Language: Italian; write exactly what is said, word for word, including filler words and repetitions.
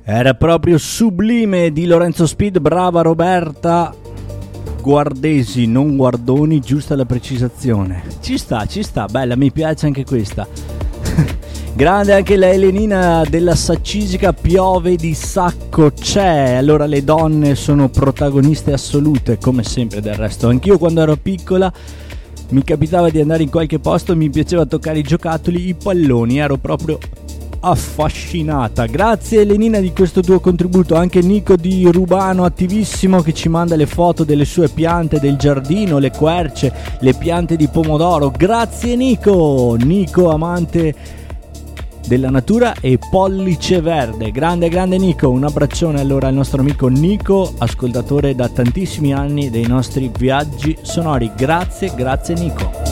Era proprio sublime di Lorenzo Speed, brava Roberta. Guardesi, non Guardoni, giusta la precisazione. Ci sta, ci sta, bella, mi piace anche questa. Grande anche la Elenina della Saccisica, piove di sacco c'è. Allora le donne sono protagoniste assolute, come sempre del resto. Anch'io quando ero piccola mi capitava di andare in qualche posto e mi piaceva toccare i giocattoli, i palloni, ero proprio affascinata. Grazie Elenina di questo tuo contributo. Anche Nico di Rubano, attivissimo, che ci manda le foto delle sue piante del giardino, le querce, le piante di pomodoro. Grazie Nico, Nico amante della natura e pollice verde. Grande grande Nico, un abbraccione allora al nostro amico Nico, ascoltatore da tantissimi anni dei nostri viaggi sonori. Grazie, grazie Nico.